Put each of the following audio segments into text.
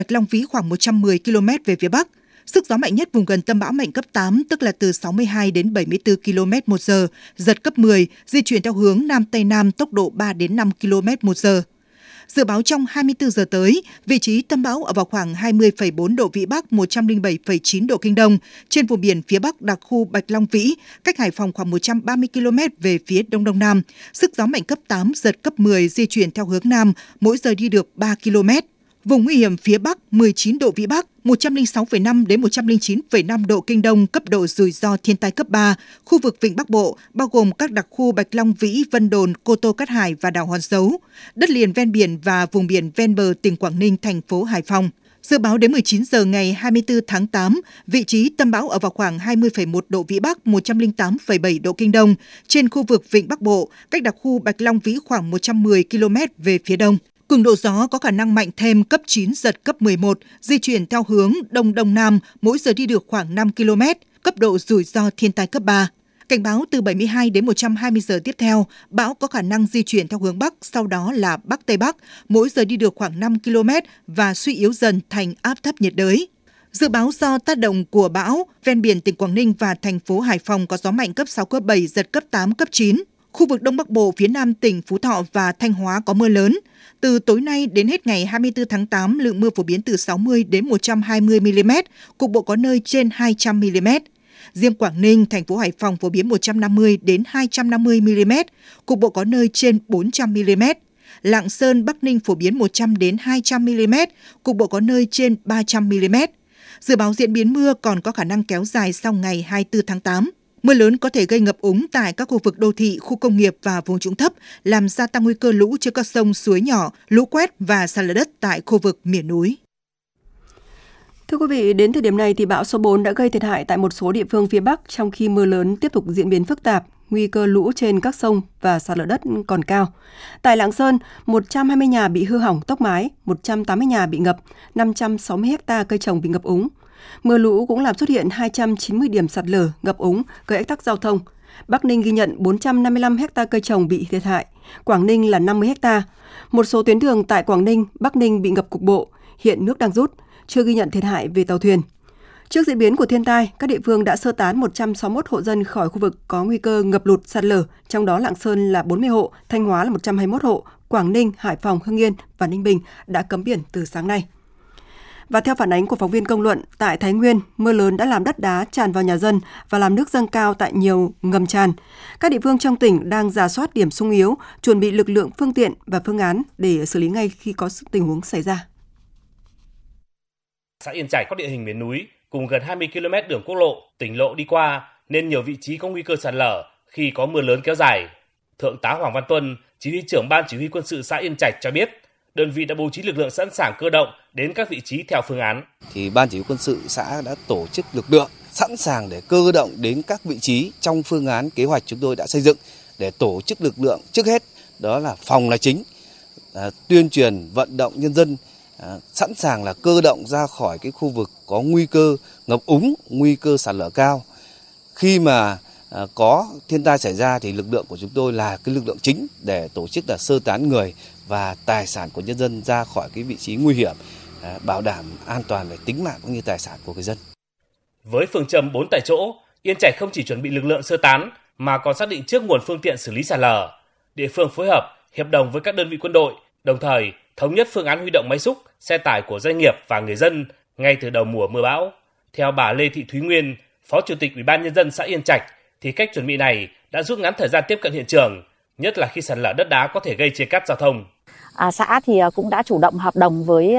Bạch Long Vĩ khoảng 110 km về phía Bắc. Sức gió mạnh nhất vùng gần tâm bão mạnh cấp 8, tức là từ 62 đến 74 km/h, giật cấp 10, di chuyển theo hướng Nam Tây Nam tốc độ 3 đến 5 km/h. Dự báo trong 24 giờ tới, vị trí tâm bão ở vào khoảng 20,4 độ Vĩ Bắc, 107,9 độ Kinh Đông, trên vùng biển phía Bắc đặc khu Bạch Long Vĩ, cách Hải Phòng khoảng 130 km về phía Đông Đông Nam. Sức gió mạnh cấp 8, giật cấp 10, di chuyển theo hướng Nam, mỗi giờ đi được 3 km. Vùng nguy hiểm phía Bắc 19 độ Vĩ Bắc, 106,5 đến 109,5 độ Kinh Đông, cấp độ rủi ro thiên tai cấp 3. Khu vực Vịnh Bắc Bộ, bao gồm các đặc khu Bạch Long Vĩ, Vân Đồn, Cô Tô Cát Hải và đảo Hòn Dấu. Đất liền ven biển và vùng biển ven bờ tỉnh Quảng Ninh, thành phố Hải Phòng. Dự báo đến 19 giờ ngày 24 tháng 8, vị trí tâm bão ở vào khoảng 20,1 độ Vĩ Bắc, 108,7 độ Kinh Đông, trên khu vực Vịnh Bắc Bộ, cách đặc khu Bạch Long Vĩ khoảng 110 km về phía đông. Cường độ gió có khả năng mạnh thêm cấp 9, giật cấp 11, di chuyển theo hướng Đông Đông Nam, mỗi giờ đi được khoảng 5 km, cấp độ rủi ro thiên tai cấp 3. Cảnh báo từ 72 đến 120 giờ tiếp theo, bão có khả năng di chuyển theo hướng Bắc, sau đó là Bắc Tây Bắc, mỗi giờ đi được khoảng 5 km và suy yếu dần thành áp thấp nhiệt đới. Dự báo do tác động của bão, ven biển tỉnh Quảng Ninh và thành phố Hải Phòng có gió mạnh cấp 6, cấp 7, giật cấp 8, cấp 9. Khu vực Đông Bắc Bộ, phía Nam tỉnh Phú Thọ và Thanh Hóa có mưa lớn. Từ tối nay đến hết ngày 24 tháng 8, lượng mưa phổ biến từ 60 đến 120 mm, cục bộ có nơi trên 200 mm. Riêng Quảng Ninh, thành phố Hải Phòng phổ biến 150 đến 250 mm, cục bộ có nơi trên 400 mm. Lạng Sơn, Bắc Ninh phổ biến 100 đến 200 mm, cục bộ có nơi trên 300 mm. Dự báo diễn biến mưa còn có khả năng kéo dài sau ngày 24 tháng 8. Mưa lớn có thể gây ngập úng tại các khu vực đô thị, khu công nghiệp và vùng trũng thấp, làm gia tăng nguy cơ lũ trên các sông, suối nhỏ, lũ quét và sạt lở đất tại khu vực miền núi. Thưa quý vị, đến thời điểm này thì bão số 4 đã gây thiệt hại tại một số địa phương phía Bắc, trong khi mưa lớn tiếp tục diễn biến phức tạp, nguy cơ lũ trên các sông và sạt lở đất còn cao. Tại Lạng Sơn, 120 nhà bị hư hỏng tốc mái, 180 nhà bị ngập, 560 ha cây trồng bị ngập úng. Mưa lũ cũng làm xuất hiện 290 điểm sạt lở, ngập úng, gây ách tắc giao thông. Bắc Ninh ghi nhận 455 ha cây trồng bị thiệt hại, Quảng Ninh là 50 ha. Một số tuyến đường tại Quảng Ninh, Bắc Ninh bị ngập cục bộ, hiện nước đang rút, chưa ghi nhận thiệt hại về tàu thuyền. Trước diễn biến của thiên tai, các địa phương đã sơ tán 161 hộ dân khỏi khu vực có nguy cơ ngập lụt sạt lở, trong đó Lạng Sơn là 40 hộ, Thanh Hóa là 121 hộ, Quảng Ninh, Hải Phòng, Hưng Yên và Ninh Bình đã cấm biển từ sáng nay. Và theo phản ánh của phóng viên Công luận, tại Thái Nguyên, mưa lớn đã làm đất đá tràn vào nhà dân và làm nước dâng cao tại nhiều ngầm tràn. Các địa phương trong tỉnh đang rà soát điểm xung yếu, chuẩn bị lực lượng, phương tiện và phương án để xử lý ngay khi có tình huống xảy ra. Xã Yên Chạch có địa hình miền núi, cùng gần 20 km đường quốc lộ, tỉnh lộ đi qua, nên nhiều vị trí có nguy cơ sạt lở khi có mưa lớn kéo dài. Thượng tá Hoàng Văn Tuân, chỉ huy trưởng Ban Chỉ huy Quân sự xã Yên Chạch cho biết, đơn vị đã bố trí lực lượng sẵn sàng cơ động đến các vị trí theo phương án. Thì Ban Chỉ huy Quân sự xã đã tổ chức lực lượng sẵn sàng để cơ động đến các vị trí trong phương án kế hoạch chúng tôi đã xây dựng để tổ chức lực lượng. Trước hết đó là phòng là chính, tuyên truyền vận động nhân dân sẵn sàng là cơ động ra khỏi cái khu vực có nguy cơ ngập úng, nguy cơ sạt lở cao. Khi mà có thiên tai xảy ra thì lực lượng của chúng tôi là cái lực lượng chính để tổ chức là sơ tán người và tài sản của nhân dân ra khỏi cái vị trí nguy hiểm, bảo đảm an toàn về tính mạng cũng như tài sản của người dân. Với phương châm 4 tại chỗ, Yên Chạch không chỉ chuẩn bị lực lượng sơ tán mà còn xác định trước nguồn phương tiện xử lý sạt lở. Địa phương phối hợp, hiệp đồng với các đơn vị quân đội, đồng thời thống nhất phương án huy động máy xúc, xe tải của doanh nghiệp và người dân ngay từ đầu mùa mưa bão. Theo bà Lê Thị Thúy Nguyên, Phó Chủ tịch Ủy ban Nhân dân xã Yên Chạch, thì cách chuẩn bị này đã rút ngắn thời gian tiếp cận hiện trường, nhất là khi sạt lở đất đá có thể gây chia cắt giao thông. Xã thì cũng đã chủ động hợp đồng với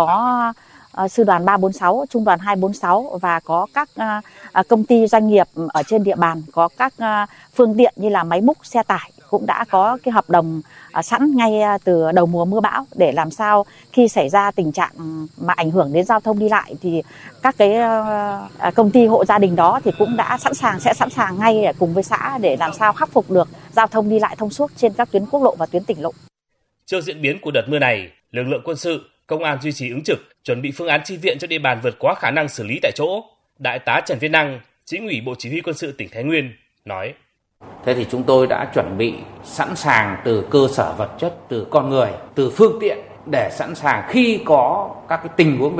có sư đoàn 346, trung đoàn 246 và có các công ty doanh nghiệp ở trên địa bàn, có các phương tiện như là máy múc, xe tải cũng đã có cái hợp đồng sẵn ngay từ đầu mùa mưa bão để làm sao khi xảy ra tình trạng mà ảnh hưởng đến giao thông đi lại thì các cái công ty hộ gia đình đó thì cũng đã sẽ sẵn sàng ngay cùng với xã để làm sao khắc phục được giao thông đi lại thông suốt trên các tuyến quốc lộ và tuyến tỉnh lộ. Trước diễn biến của đợt mưa này, lực lượng quân sự, công an duy trì ứng trực, chuẩn bị phương án chi viện cho địa bàn vượt quá khả năng xử lý tại chỗ. Đại tá Trần Viết Năng, Chính ủy Bộ Chỉ huy Quân sự tỉnh Thái Nguyên nói: Thế thì chúng tôi đã chuẩn bị sẵn sàng từ cơ sở vật chất, từ con người, từ phương tiện để sẵn sàng khi có các cái tình huống